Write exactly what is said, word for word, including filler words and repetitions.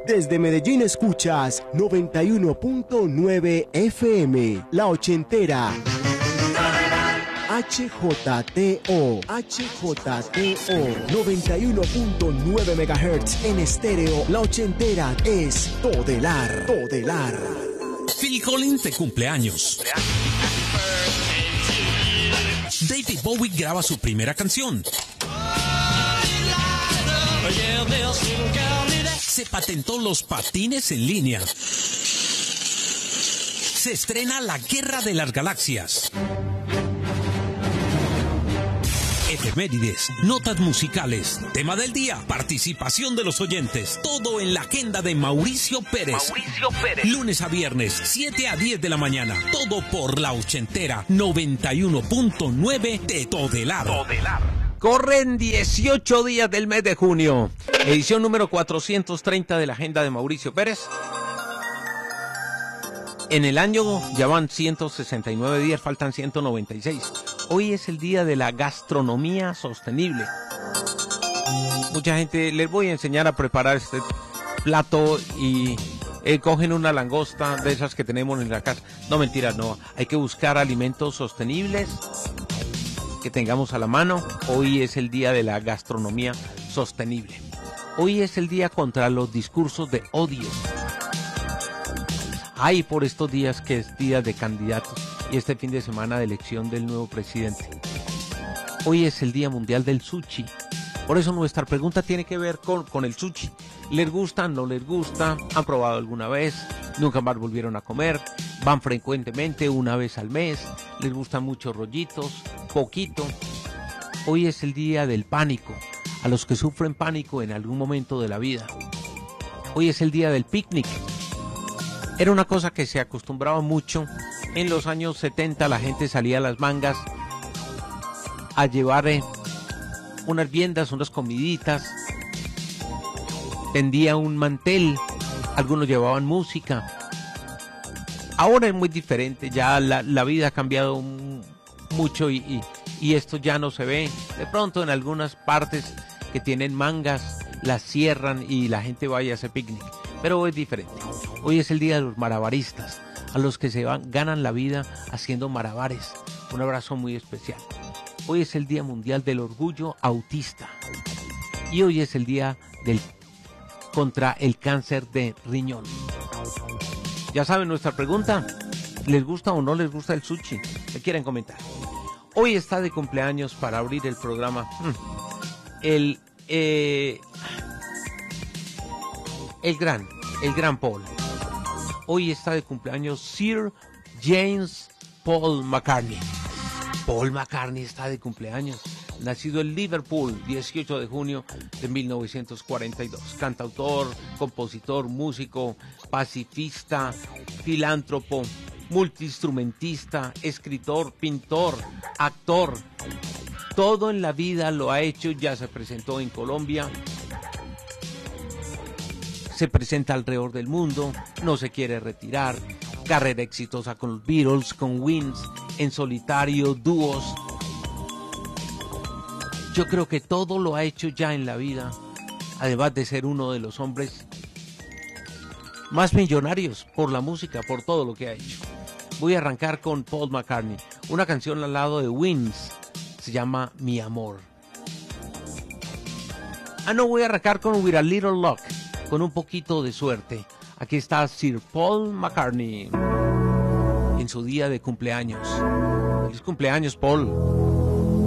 Desde Medellín escuchas noventa y uno punto nueve F M, La Ochentera. H J T O, H J T O, noventa y uno punto nueve megahertz en estéreo. La Ochentera es Todelar, Todelar. Phil Collins de cumpleaños. David Bowie graba su primera canción. Se patentó los patines en línea. Se estrena La Guerra de las Galaxias. Efemérides, notas musicales, tema del día, participación de los oyentes, todo en la agenda de Mauricio Pérez. Mauricio Pérez. Lunes a viernes, siete a diez de la mañana, todo por La Ochentera, noventa y uno punto nueve de Todelar. Todelar. Corren dieciocho días del mes de junio, edición número cuatrocientos treinta de la agenda de Mauricio Pérez. En el año ya van ciento sesenta y nueve días, faltan ciento noventa y seis. Hoy es el día de la gastronomía sostenible. Mucha gente, les voy a enseñar a preparar este plato y eh, cogen una langosta de esas que tenemos en la casa. No, mentiras, no. Hay que buscar alimentos sostenibles que tengamos a la mano. Hoy es el día de la gastronomía sostenible. Hoy es el día contra los discursos de odio. Hay por estos días que es día de candidatos y este fin de semana de elección del nuevo presidente. Hoy es el Día Mundial del Sushi. Por eso nuestra pregunta tiene que ver con, con el sushi. ¿Les gusta? ¿No les gusta? ¿Han probado alguna vez? ¿Nunca más volvieron a comer? ¿Van frecuentemente, una vez al mes? ¿Les gustan muchos rollitos? ¿Poquito? Hoy es el Día del Pánico. A los que sufren pánico en algún momento de la vida. Hoy es el Día del Picnic. Era una cosa que se acostumbraba mucho. En los años setenta la gente salía a las mangas a llevar eh, unas viandas, unas comiditas. Tendía un mantel. Algunos llevaban música. Ahora es muy diferente. Ya la, la vida ha cambiado mucho y, y, y esto ya no se ve. De pronto en algunas partes que tienen mangas las cierran y la gente vaya a hacer picnic. Pero hoy es diferente. Hoy es el día de los malabaristas, a los que se van, ganan la vida haciendo malabares. Un abrazo muy especial. Hoy es el Día Mundial del Orgullo Autista. Y hoy es el día del contra el cáncer de riñón. Ya saben nuestra pregunta. ¿Les gusta o no les gusta el sushi? ¿Me quieren comentar? Hoy está de cumpleaños para abrir el programa. El... Eh, el gran, el gran Paul. Hoy está de cumpleaños Sir James Paul McCartney. Paul McCartney está de cumpleaños. Nacido en Liverpool, dieciocho de junio de mil novecientos cuarenta y dos. Cantautor, compositor, músico, pacifista, filántropo, multiinstrumentista, escritor, pintor, actor. Todo en la vida lo ha hecho, ya se presentó en Colombia. Se presenta alrededor del mundo, no se quiere retirar, carrera exitosa con los Beatles, con Wings, en solitario, dúos. Yo creo que todo lo ha hecho ya en la vida, además de ser uno de los hombres más millonarios por la música, por todo lo que ha hecho. Voy a arrancar con Paul McCartney, una canción al lado de Wings, se llama Mi Amor. Ah, no, voy a arrancar con With a Little Luck. Con un poquito de suerte. Aquí está Sir Paul McCartney en su día de cumpleaños. Feliz cumpleaños, Paul.